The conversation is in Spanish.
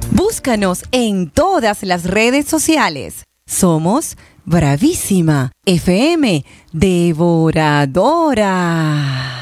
Búscanos en todas las redes sociales. Somos Bravísima FM Devoradora.